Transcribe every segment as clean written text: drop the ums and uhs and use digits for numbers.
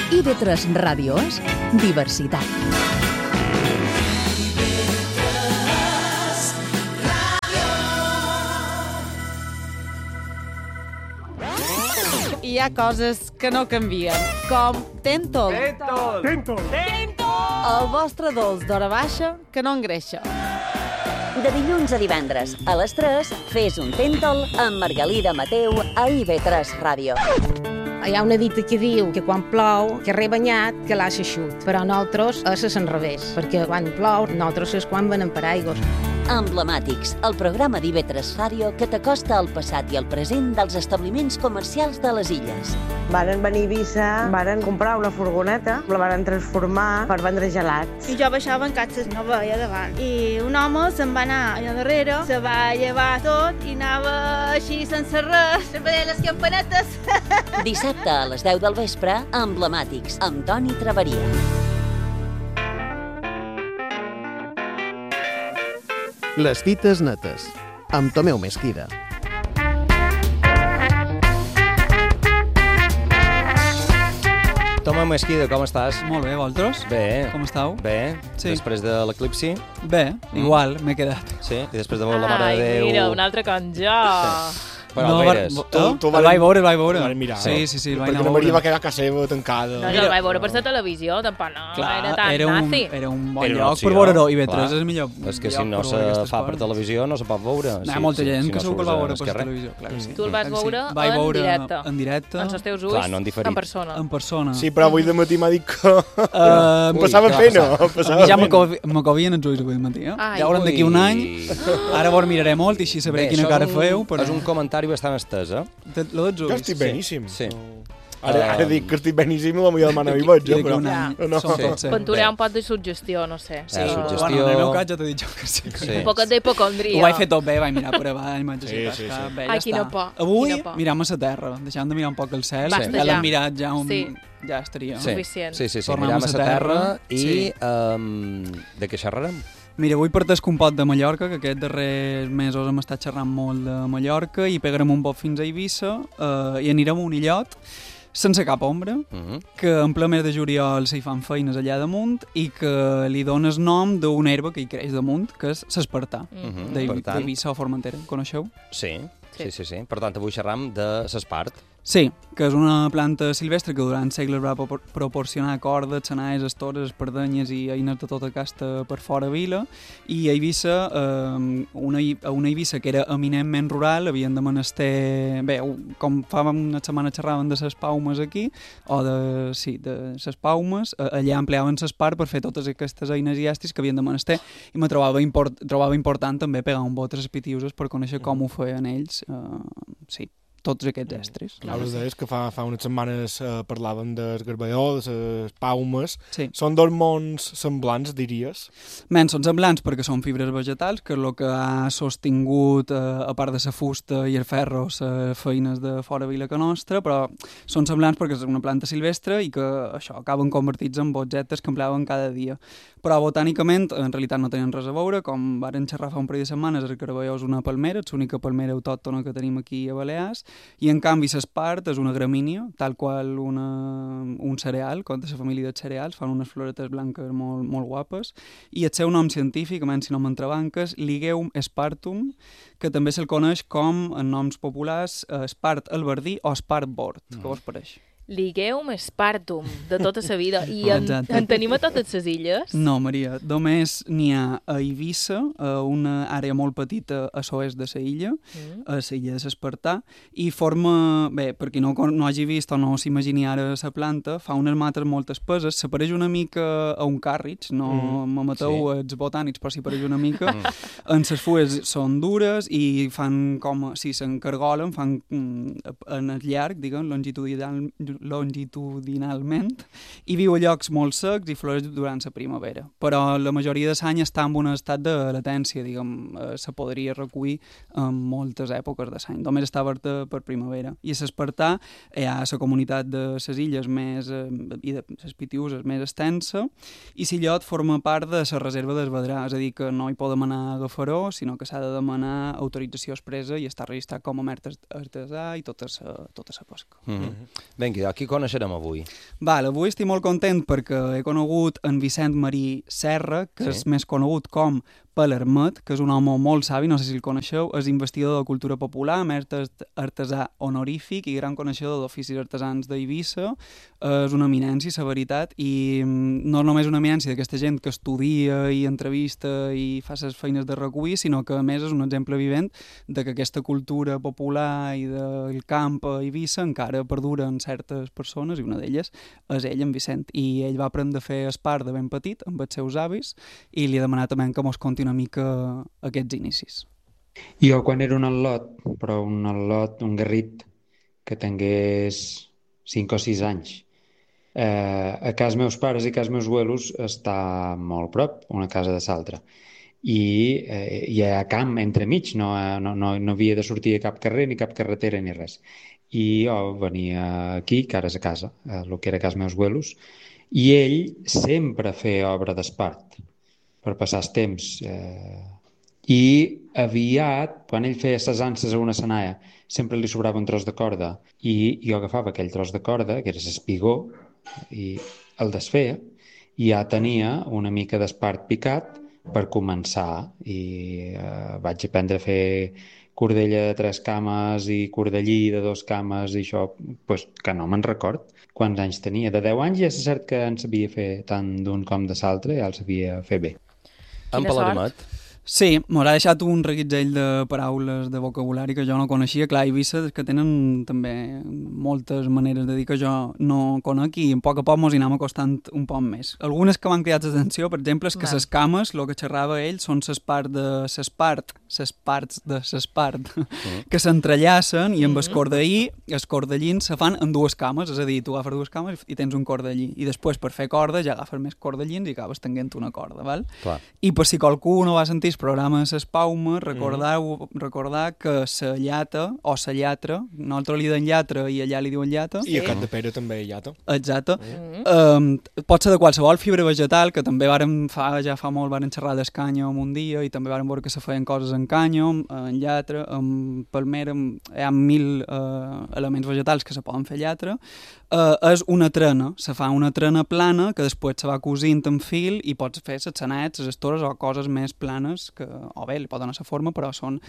IB3 Ràdio és diversitat. Hi ha coses que no canvien, com Tentol. Tentol! El vostre dolç d'hora baixa que no engreixa. De dilluns a divendres, a les 3, fes un Tentol amb Margalida Mateu a IB3 Ràdio. Hi ha una dita que diu que quan plou, que rebanyat, que l'ha eixut. Però nosaltres és l'enrevés, perquè quan plou, nosaltres és quan venen per aigües. Emblemàtics, el programa d'IB3 Ràdio que t'acosta al passat i al present dels establiments comercials de les illes. Varen venir a Eivissa, varen comprar una furgoneta, la varen transformar per vendre gelats. I jo baixava en catxes, no veia davant. I un home se'n va anar allà darrere, se va llevar tot i anava així sense res, sempre deia les campanetes. Dissabte a les 10 del vespre, Emblemàtics, amb Toni Traveria. Les fites netes, amb Tomeu Mesquida. Tomeu Mesquida, com estàs? Molt bé, vosaltres? Bé. Com esteu? Bé. Sí. Després de l'eclipsi? Bé, igual, m'he quedat. Sí, i després de veure la Mare de Déu... Ai, mira, un altre com jo. Sí. Però el veres. El vaig veure, el vaig veure. Mirar. Sí, el vaig anar a veure. Perquè la Maria va quedar a casa seva tancada. No, jo el vaig veure per la televisió, tampoc no. Clar, era tan nazi. Era un bon lloc per veure-ho, i IB3 és el millor lloc. És que si no se fa per televisió no se pot veure. Hi ha molta gent que segur que el va veure per televisió, clar que sí. Tu el vas veure en directe. En directe. Amb els teus ulls, en persona. En persona. Sí, però avui de matí m'ha dit que... Ho passava pena. Ja m'acobien els ulls avui de matí. Ja veurem d'aquí un any. Ara vos miraré molt i així sabré quina cara feu. És un comentari bastant estès, eh? Jo estic beníssim. Sí. Ara dic que estic beníssim i la millor demana m'hi vaig, però... Contureu un poc de suggestió, no sé. Sí, bueno, en el meu cas ja t'he dit jo que sí. Un poquet d'hipocondria. Ho vaig fer tot bé, vaig mirar per avall, vaig aixecar cap, bé, ja està. Quina por. Avui miram a la terra, deixant de mirar un poc el cel. Ja l'hem mirat, ja estaria. Suficient. Sí, miram a la terra i de què xerrarem? Mira, avui parteix un pot de Mallorca, que aquests darrers mesos hem estat xerrant molt de Mallorca, i pegarem un pot fins a Eivissa i anirem a un illot sense cap ombra, que en ple mes de juliol s'hi fan feines allà damunt i que li dona el nom d'una herba que hi creix damunt, que és l'espartà, d'Eivissa o Formentera. Coneixeu? Sí. Per tant, avui xerram de l'espart. Sí, que és una planta silvestre que durant segles va proporcionar cordes, xanais, estores, espardenyes i eines de tota casta per fora vila, i a Eivissa, una Eivissa que era eminentment rural, havien de menester... Bé, com fa una setmana xerraven de les paumes aquí, o de les paumes, allà empleaven l'espart per fer totes aquestes eines i estris que havien de menester, i me trobava important també pegar un bot a les pitiuses per conèixer com ho feien ells, tots aquests estris. La veritat és que fa unes setmanes parlàvem del garballó, de les paumes. Sí. Són dos mons semblants, diries? Són semblants perquè són fibres vegetals, que és el que ha sostingut, a part de la fusta i el ferro, les feines de fora vila que nostra, però són semblants perquè és una planta silvestre i que això acaben convertits en objectes que empleaven cada dia. Però botànicament, en realitat no tenen res a veure, com varen xerrar fa un parell de setmanes, el garballó és una palmera, és l'única palmera autòctona que tenim aquí a Balears, i en canvi l'espart és una gramínia, tal qual un cereal, com de la família dels cereals, fan unes floretes blanques molt, molt guapes, i el seu nom científic, si no m'entrebanques, Ligeum spartum, que també se'l coneix com, en noms populars, espart albardí o espart bord. Què vos pareix? Ligeum spartum, de tota la vida. I en tenim a totes les illes? No, Maria, només n'hi ha a Eivissa, una àrea molt petita a l'oest de la illa, a la illa de l'Espartà, i forma, bé, per qui no hagi vist o no s'imagini ara la planta, fa unes mates molt espeses, s'apareix una mica a un càrrig, no me mateu els botànics, però s'hi apareix una mica, en les fulles són dures i fan com, si s'encargolen, fan en el llarg, diguem, longitudinalment, i viu a llocs molt secs i floreix durant la primavera. Però la majoria de l'any està en un estat de latència, diguem, se podria recollir en moltes èpoques de l'any. Només està oberta per primavera. I a l'Espartà hi ha la comunitat de les illes més, i de les pitiuses més extensa, i l'illot forma part de la reserva del Vedrà, és a dir, que no hi podem anar a agafaró, sinó que s'ha de demanar autorització expressa i està registrat com a mer artesà i tota la pesca. Vinga, allò? Qui coneixerem avui? Avui estic molt content perquè he conegut en Vicent Marí Serra, que és més conegut com Palermet, que és un home molt savi, no sé si el coneixeu, és investigador de cultura popular, mestre artesà honorífic i gran coneixedor d'oficis artesans d'Eivissa. És una eminència, la veritat, i no només una eminència d'aquesta gent que estudia i entrevista i fa les feines de recull, sinó que a més és un exemple vivent de que aquesta cultura popular i del camp a Eivissa encara perdura en certes persones, i una d'elles és ell, en Vicent, i ell va aprendre a fer espart de ben petit amb els seus avis i li ha demanat també que mos conti una mica aquests inicis. Jo quan era un al·lot, però un al·lot, un garrit que tingués 5 o 6 anys, a casa meus pares i casa meus abuelos està molt prop, una casa de l'altra. I hi ha camp entremig, no havia de sortir a cap carrer, ni cap carretera, ni res. I jo venia aquí, que ara és a casa, el que era casa meus abuelos, i ell sempre feia obra d'espart per passar el temps. I aviat, quan ell feia ses anses a una senaia, sempre li sobrava un tros de corda i jo agafava aquell tros de corda, que era l'espigó, i el desfeia i ja tenia una mica d'espart picat per començar. I vaig aprendre a fer cordella de 3 cames i cordellí de 2 cames i això, pues, que no me'n record quants anys tenia. De 10 anys ja és cert que en sabia fer tant d'un com de l'altre, ja el sabia fer bé. En Palermet. Sí, m'haurà deixat un reguitzell de paraules de vocabulari que jo no coneixia. Clar, a Eivissa és que tenen també moltes maneres de dir que jo no conec i a poc mos hi anem acostant un poc més. Algunes que m'han cridat l'atenció, per exemple, és que les cames, el que xerrava ell, són les parts de l'espart que s'entrellacen i amb el cordellí, els cordellins se fan en 2 cames, és a dir, tu agafes 2 cames i tens un cordellí. I després, per fer corda, ja agafes més cordellins i acabes tenint una corda, val? Clar. I per si qualcú no va sentir programa de l'Espauma, recordar que la llata, o la llatra, nosaltres li diuen llatra i allà li diuen llata. I a Capdepera també llata. Exacte. Pot ser de qualsevol fibra vegetal, que també ja fa molt varen xerrar del cànyam un dia i també varen veure que se feien coses en cànyam, en llatra, en palmera, hi ha 1000 elements vegetals que se poden fer llatra. És una trena, se fa una trena plana que després se va cosint en fil i pots fer les sanets, les estores o coses més planes que, o bé, li pot donar la forma, però són,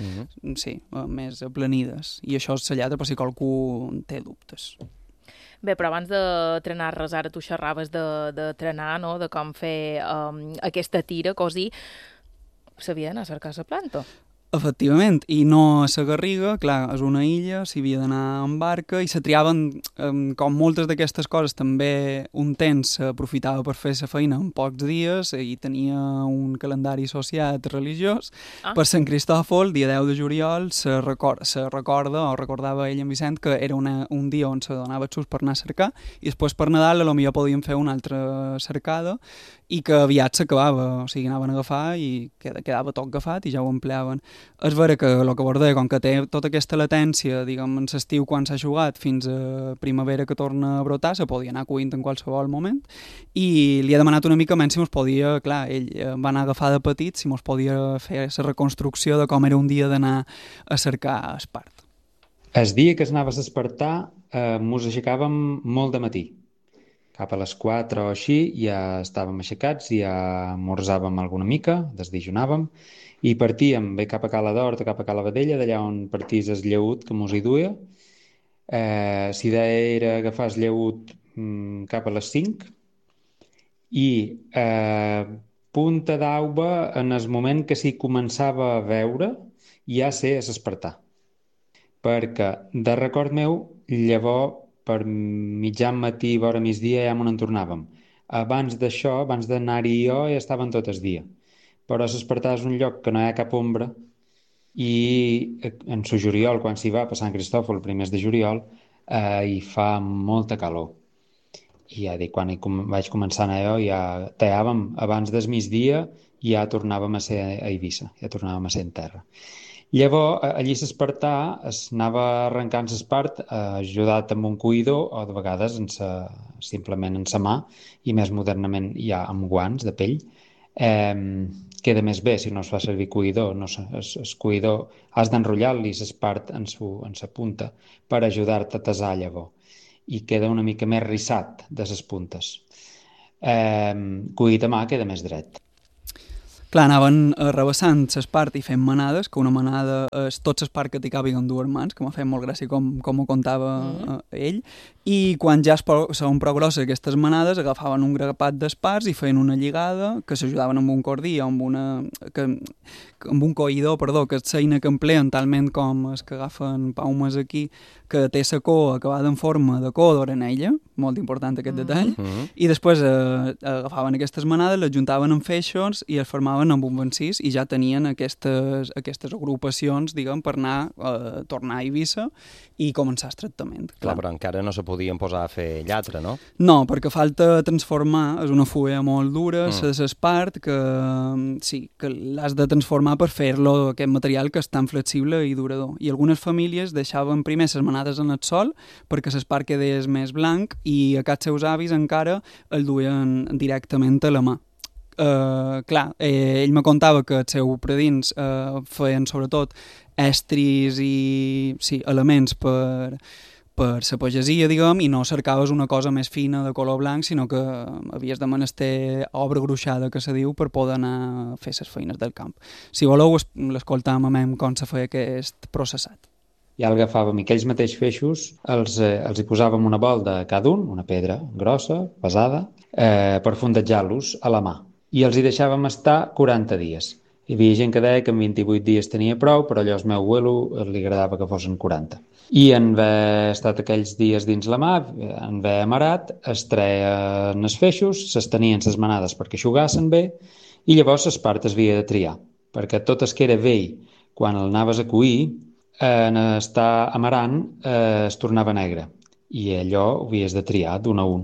més aplanides. I això és la llatra per si qualcú té dubtes. Bé, però abans de trenar res, ara tu xerraves de trenar, no?, de com fer aquesta tira, cosir, s'havia d'anar a cercar la planta. Efectivament, i no a la Garriga, clar, és una illa, s'hi havia d'anar en barca i se triaven, com moltes d'aquestes coses, també un temps s'aprofitava per fer la feina en pocs dies i tenia un calendari associat religiós. Per Sant Cristòfol, dia 10 de juliol, se recorda, o recordava ell en Vicent, que era un dia on se donava el sus per anar a cercar i després per Nadal potser podien fer una altra cercada i que aviat s'acabava, o sigui, anaven a agafar i quedava tot agafat i ja ho empleaven. És vera que el que bordé, com que té tota aquesta latència, diguem, en l'estiu quan s'ha jugat fins a primavera que torna a brotar, se podia anar cuint en qualsevol moment, i li ha demanat una mica menys si mos podia, clar, ell va anar a agafar de petit, si mos podia fer la reconstrucció de com era un dia d'anar a cercar espart. El dia que anaves a espartar, mos aixecàvem molt de matí. Cap a les 4 o així ja estàvem aixecats, ja esmorzàvem alguna mica, desdejunàvem, i partíem bé cap a Cala d'Hort o cap a Cala Vedella, d'allà on partís el lleut que mos hi duia. Si era agafar el lleut cap a les 5 i punta d'auba en el moment que s'hi començava a veure ja ser a s'espartar. Perquè, de record meu, llavors per mitjan matí, vora migdia, ja m'on en tornàvem. Abans d'això, abans d'anar-hi jo, ja estaven tot el dia. Però s'espartar és un lloc que no hi ha cap ombra i en el juliol, quan s'hi va, per Sant Cristòfol, primers de juliol, hi fa molta calor. I ja dic, quan vaig començar a anar jo, ja tallàvem abans del migdia i ja tornàvem a ser a Eivissa, ja tornàvem a ser en terra. Llavors, allí s'espartar, anava arrencant l'espart ajudat amb un cuidor o de vegades simplement en sa mà i més modernament ja amb guants de pell. Queda més bé si no es fa servir cuidor. El cuidor has d'enrotllar-li l'espart en sa punta per ajudar-te a tasar llavors. i queda una mica més rissat de les puntes. Cuit a mà queda més dret. Clar, anaven arrabassant l'espart i fent manades, que una manada és tot l'espart que t'hi càpiguen dues mans, que m'ha fet molt gràcia com ho contava ell, i quan ja són prou grosses aquestes manades, agafaven un grapat d'esparts i feien una lligada, que s'ajudaven amb un cordí o amb un coïdor, que és l'eina que empleen talment com els que agafen paumes aquí, que té la cua acabada en forma de cua d'orenella, molt important aquest detall, i després agafaven aquestes manades, les juntaven en feixos i es formaven amb un vencís i ja tenien aquestes agrupacions, diguem, per anar a tornar a Eivissa i començar el tractament. Clar, però encara no se podien posar a fer llatra, no? No, perquè falta transformar, és una fulla molt dura, l'espart, que l'has de transformar per fer-lo aquest material que és tan flexible i durador. I algunes famílies deixaven primer les manades en el sol perquè l'espart quedés més blanc i aquests seus avis encara el duien directament a la mà. Ell me contava que els seus predins feien sobretot estris i elements per la pagesia, diguem, i no cercaves una cosa més fina de color blanc, sinó que havies de menester obra gruixada, que se diu, per poder anar a fer les feines del camp. Si voleu, l'escoltam com se feia aquest processat. Ja agafàvem aquells mateixos feixos, els hi posàvem una bol de cada un, una pedra grossa, pesada, per fondejar-los a la mà. I els hi deixàvem estar 40 dies. Hi havia gent que deia que en 28 dies tenia prou, però allò al meu abuelo li agradava que fossin 40. I en haver estat aquells dies dins la mà, en haver amarat, es treien els feixos, s'estenien les manades perquè eixugassin bé, i llavors l'espart es havia de triar, perquè tot el que era vell, quan el anaves a cuir, en estar amarant es tornava negre, i allò ho havies de triar d'un a un.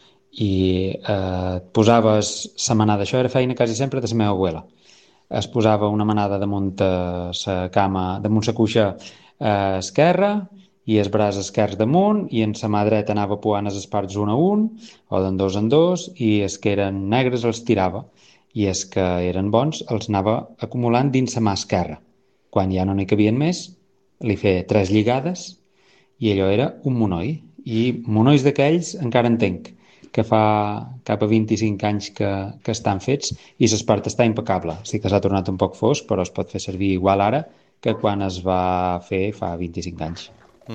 I posaves la manada, això era feina quasi sempre de la meva abuela, es posava una manada damunt la cama, damunt la cuixa esquerra i el braç esquerre damunt, i en la mà dreta anava puant els esparts un a un o d'en dos en dos, i els que eren negres els tirava i els que eren bons els anava acumulant dins la mà esquerra. Quan ja no n'hi cabien més, li feia 3 lligades i allò era un monoll, i monolls d'aquells encara en tenc, que fa cap a 25 anys que estan fets, i l'espart està impecable. Sí que s'ha tornat un poc fosc, però es pot fer servir igual ara que quan es va fer fa 25 anys.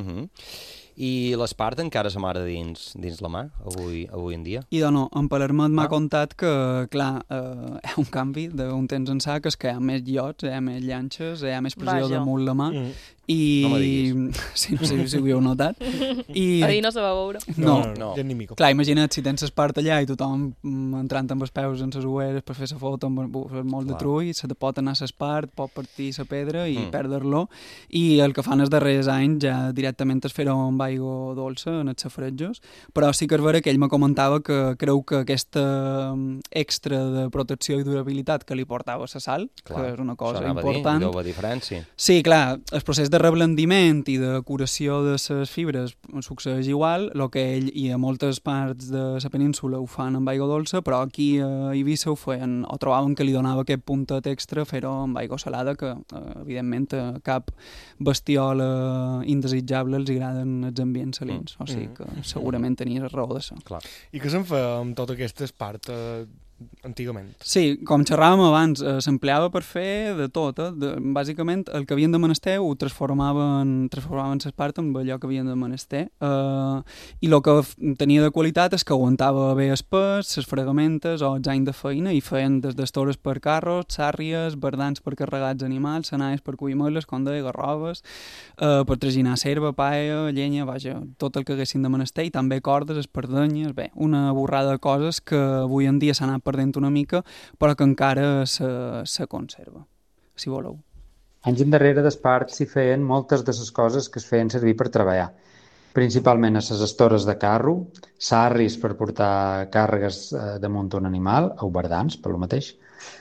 I l'espart encara s'amara dins la mà, avui en dia? I no, en Palermet m'ha contat que, clar, hi ha un canvi d'un temps ençà, que és que hi ha més llots, hi ha més llanxes, hi ha més pressió damunt la mà, i... No me diguis. Sí, no sé si ho heu notat. Ahir no se va veure. No. Clar, imagina't si tens l'espart allà i tothom entrant amb els peus en les ueres per fer la foto amb molt de trull, se te pot anar l'espart, pot partir la pedra i perdre-lo, i el que fan els darrers anys ja directament es fer-ho amb aigua dolça en els safaretjos, però sí que és vera que ell me comentava que creu que aquesta extra de protecció i durabilitat que li portava la sal, que és una cosa important. Deu haver diferència. Sí, clar, el procés de reblandiment i de curació de les fibres succeeix igual, el que ell i a moltes parts de la península ho fan amb aigua dolça, però aquí a Eivissa ho feien, o trobaven que li donava aquest puntet extra fer-ho amb aigua salada, que evidentment a cap bestiola indesitjable els agraden els ambients salins, o sigui que segurament tenies raó d'això. I què se'n fa amb tota aquesta espart antigament? Sí, com xerràvem abans, s'empleava per fer de tot. Bàsicament, el que havien de menester ho transformaven l'espart amb allò que havien de menester. I el que tenia de qualitat és que aguantava bé el pes, les fregamentes o els anys de feina, i feien des d'estores per carros, sàrries, verdans per carregats animals, senalles per cuir meles, com deia, garroves, per traginar cerva, paella, llenya, vaja, tot el que haguessin de menester, i també cordes, espardenyes, bé, una borrada de coses que avui en dia s'han anat perdent una mica, però que encara se conserva, si voleu. Anys endarrere d'espart s'hi feien moltes de les coses que es feien servir per treballar, principalment a les estores de carro, sarris per portar càrregues damunt un animal, o bardans, per lo mateix,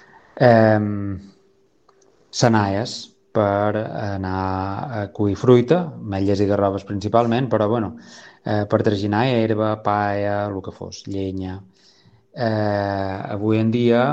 senalles per anar a cuir fruita, ametlles i garroves principalment, però bueno, per traginar herba, paella, el que fos, llenya. Avui en dia,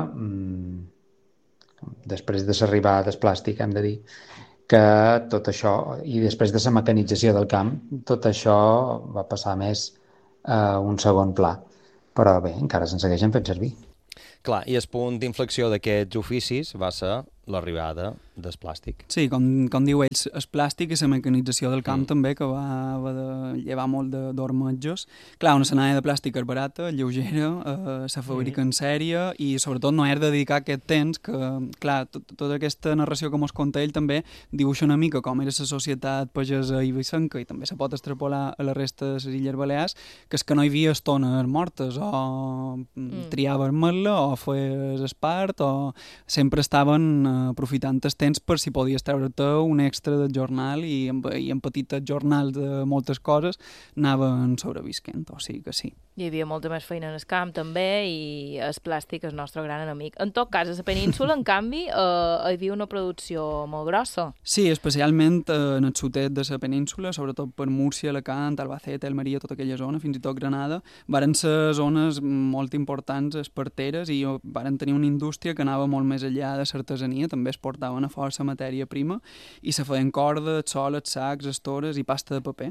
després de l'arribada del plàstic, hem de dir que tot això, i després de la mecanització del camp, tot això va passar més a un segon pla. Però bé, encara se'n segueixen fent servir. Clar, i el punt d'inflexió d'aquests oficis va ser l'arribada del plàstic. Sí, com diu ells, el plàstic i la mecanització del camp també, que va de llevar molt d'ormetges. Clar, una escenària de plàstic és barata, lleugera, se fabrica en sèrie i sobretot no has de dedicar aquest temps que, clar, tota aquesta narració que mos conta ell també dibuixa una mica com era la societat pagesa eivissenca i també se pot extrapolar a la resta de les Illes Balears, que és que no hi havia estones mortes, o triaves metla, o feies espart, o sempre estaven aprofitant el temps per si podies treure-te un extra del jornal i en petits jornals de moltes coses anaven sobrevisquent, o sigui que sí. Hi havia molta més feina en el camp també i el plàstic és el nostre gran enemic. En tot cas, a la península, en canvi, hi havia una producció molt grossa. Sí, especialment en el sud-est de la península, sobretot per Múrcia, Alacant, Albacete, Almeria, tota aquella zona, fins i tot Granada, varen ser zones molt importants esparteres i varen tenir una indústria que anava molt més enllà de l'artesania, també es portaven a força matèria prima i se feien cordes, soles, sacs, estores i pasta de paper.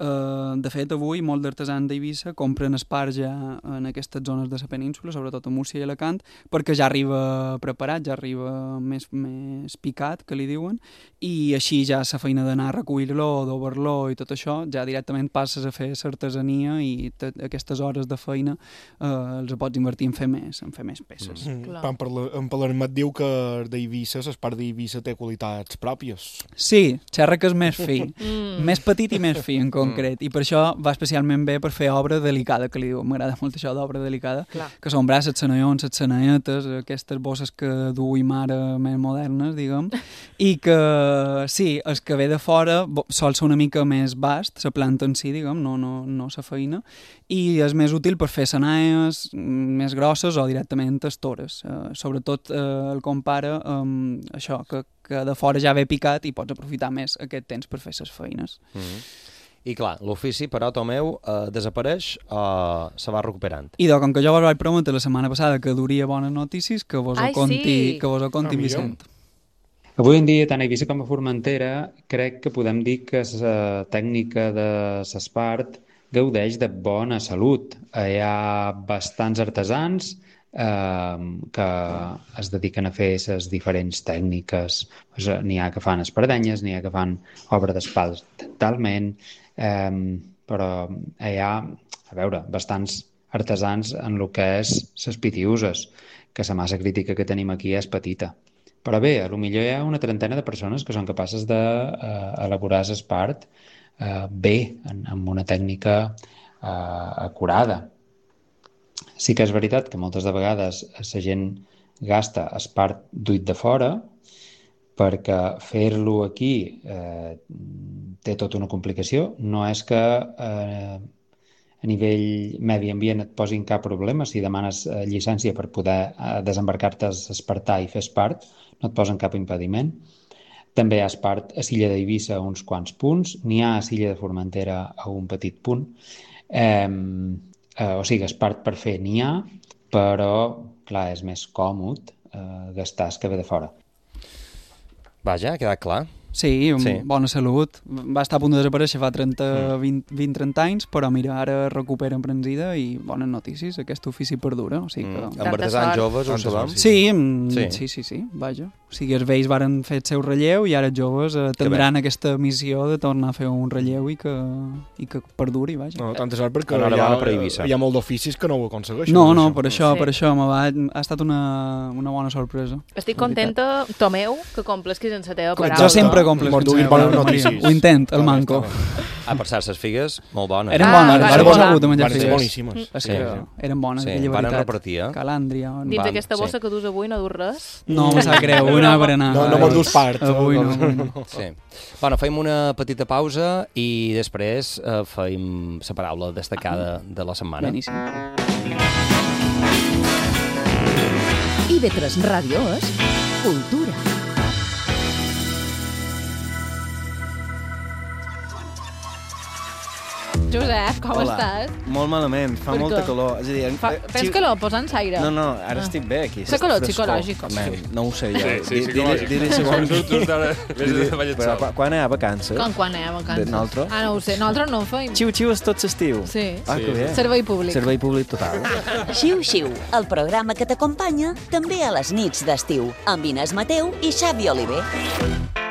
De fet, avui molts d'artesans d'Eivissa compren esparge en aquestes zones de la península, sobretot a Múrcia i Alacant, perquè ja arriba preparat, ja arriba més picat, que li diuen, i així ja la feina d'anar a recollir-lo, d'obre-lo i tot això, ja directament passes a fer l'artesania i aquestes hores de feina els pots invertir en fer més peces. En Palermat diu que d'Eivissa, l'espart d'Eivissa té qualitats pròpies. Sí, xerra que és més fi, més petit i més fi en concret, i per això va especialment bé per fer obra delicada, que li diu, m'agrada molt això d'obra delicada, que són braços, senallons, senanetes, aquestes bosses que du i mare més modernes, diguem, i que sí, el que ve de fora sol ser una mica més vast, la planta en si, diguem, no la feina, i és més útil per fer senaies més grosses o directament estores. Sobretot el compara amb això, que de fora ja ve picat i pots aprofitar més aquest temps per fer les feines. I clar, l'ofici, però, Tomeu, desapareix o se va recuperant? I com que jo vos vaig prometre la setmana passada que duria bones notícies, que vos ho conti Vicent. Avui en dia, tant a Eivissa com a Formentera, crec que podem dir que la tècnica de l'espart gaudeix de bona salut. Hi ha bastants artesans que es dediquen a fer les diferents tècniques. N'hi ha que fan espardenyes, n'hi ha que fan obra d'espart dentalment, però hi ha, a veure, bastants artesans en el que és les pitiuses, que la massa crítica que tenim aquí és petita. Però bé, potser hi ha una trentena de persones que són capaces d'elaborar l'espart bé, amb una tècnica acurada. Sí que és veritat que moltes de vegades la gent gasta espart duit de fora, perquè fer-lo aquí té tota una complicació. No és que a nivell medi ambient et posin cap problema. Si demanes llicència per poder desembarcar-te a espartar i fer espart, no et posen cap impediment. També hi ha espart a l'illa d'Eivissa a uns quants punts, n'hi ha a l'illa de Formentera a un petit punt. O sigui, espart per fer n'hi ha, però, clar, és més còmode gastar el que ve de fora. Vaja, ha quedat clar. Sí, bona salut. Va estar a punt de desaparèixer fa 20-30 anys, però mira, ara recupera emprensida i bones notícies, aquest ofici perdura. O sigui que... Amb artesans joves ho sabem? Sí, vaja. O sigui, els vells varen fer el seu relleu i ara els joves tindran aquesta missió de tornar a fer un relleu i que perduri, vaja. No, tanta sort perquè hi ha molt d'oficis que no ho aconsegueixen. No, per això ha estat una bona sorpresa. Estic contenta, Tomeu, que complesquis en la teva paraula. Jo sempre comples. Ho intent, el manco. Per cert, les figues, molt bones. Eren bones, ara vos ha hagut de menjar figues. Boníssimes. Eren bones, aquella veritat. Van repartir, Calàndria. Dins d'aquesta bossa que dus avui no dus res? No, me sap greu, una per anar. No me'n dus part. Avui no. Bueno, feim una petita pausa i després feim la paraula destacada de la setmana. Beníssim. IB3 Ràdio és cultura. Josep, com Hola. estàs? Molt malament, fa molta calor. És a dir, Tens calor? Posa'ns aire. No, ara estic bé aquí. Fa calor psicològic. No ho sé jo. Sí, psicològic. Però quan hi ha vacances? Quan hi ha vacances? Nosaltres? No ho sé, nosaltres no ho feim. Xiu-xiu és tot l'estiu. Sí. Que bé. Servei públic. Servei públic total. Xiu-xiu, el programa que t'acompanya també a les nits d'estiu, amb Inés Mateu i Xavi Oliver.